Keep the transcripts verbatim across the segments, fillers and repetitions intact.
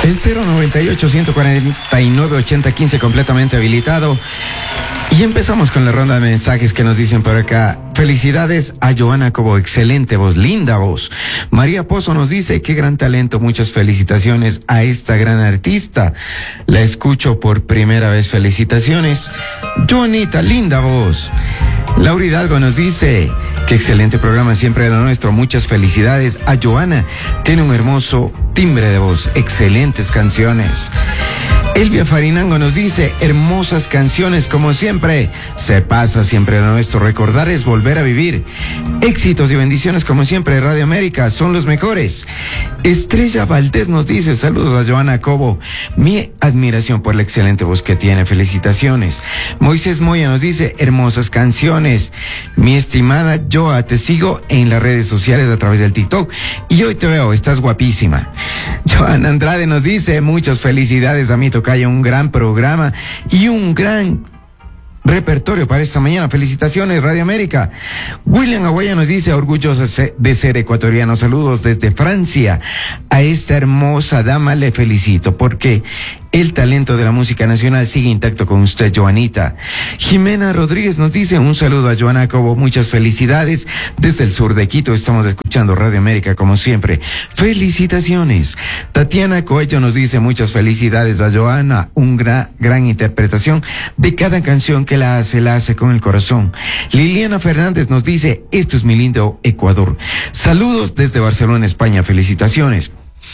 El cero noventa y ocho, ciento cuarenta y nueve, ochenta, quince completamente habilitado. Y empezamos con la ronda de mensajes que nos dicen por acá. Felicidades a Joana Cobo, excelente voz, linda voz. María Pozo nos dice, qué gran talento, muchas felicitaciones a esta gran artista. La escucho por primera vez, felicitaciones. Joanita, linda voz. Laura Hidalgo nos dice, qué excelente programa, siempre era nuestro, muchas felicidades a Joana. Tiene un hermoso timbre de voz, excelentes canciones. Elvia Farinango nos dice, hermosas canciones como siempre, se pasa siempre lo nuestro, recordar es volver a vivir. Éxitos y bendiciones como siempre, Radio América, son los mejores. Estrella Valdés nos dice, saludos a Joana Cobo, mi admiración por la excelente voz que tiene, felicitaciones. Moisés Moya nos dice, hermosas canciones. Mi estimada Joa, te sigo en las redes sociales a través del TikTok y hoy te veo, estás guapísima. Joana Andrade nos dice, muchas felicidades a mi tocayo, un gran programa y un gran repertorio para esta mañana. Felicitaciones, Radio América. William Aguaya nos dice, orgulloso de ser ecuatoriano. Saludos desde Francia. A esta hermosa dama le felicito porque el talento de la música nacional sigue intacto con usted, Joanita. Jimena Rodríguez nos dice, un saludo a Joana Cobo, muchas felicidades desde el sur de Quito. Estamos escuchando Radio América como siempre. Felicitaciones. Tatiana Coello nos dice, muchas felicidades a Joana, una gran, gran interpretación de cada canción que la hace, la hace con el corazón. Liliana Fernández nos dice, esto es mi lindo Ecuador. Saludos desde Barcelona, España, felicitaciones.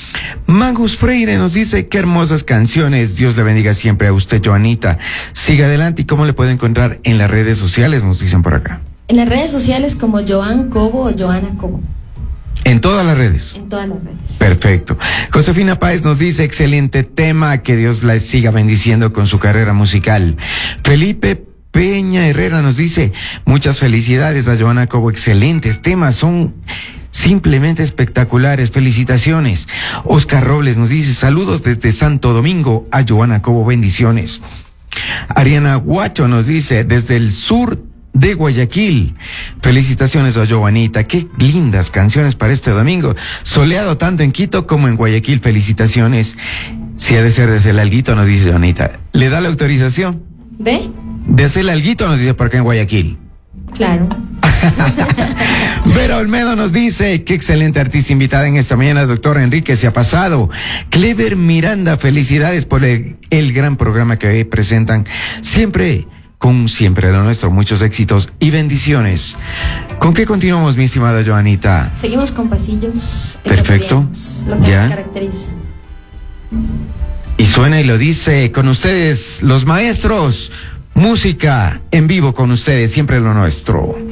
Magus Freire nos dice, qué hermosas canciones, Dios le bendiga siempre a usted, Joanita. Siga adelante. ¿Y cómo le puede encontrar en las redes sociales? Nos dicen por acá. En las redes sociales como Joan Cobo o Joana Cobo. En todas las redes. En todas las redes. Perfecto. Josefina Páez nos dice, excelente tema, que Dios la siga bendiciendo con su carrera musical. Felipe Peña Herrera nos dice, muchas felicidades a Joana Cobo, excelentes temas, son simplemente espectaculares, felicitaciones. Oscar Robles nos dice, saludos desde Santo Domingo a Joana Cobo, bendiciones. Ariana Guacho nos dice, desde el sur de Guayaquil, felicitaciones a Joanita, qué lindas canciones para este domingo, soleado tanto en Quito como en Guayaquil, felicitaciones. Si ha de ser desde el alguito, nos dice Joanita. ¿Le da la autorización? ¿De? Desde el alguito, nos dice por acá en Guayaquil. Claro. Vera Olmedo nos dice, qué excelente artista invitada en esta mañana, doctor Enrique, se ha pasado. Clever Miranda, felicidades por el, el gran programa que hoy presentan. Siempre, con siempre lo nuestro, muchos éxitos y bendiciones. ¿Con qué continuamos, mi estimada Joanita? Seguimos con pasillos. Perfecto. Lo que ya nos caracteriza. Y suena y lo dice, con ustedes, los maestros, música en vivo con ustedes, siempre lo nuestro.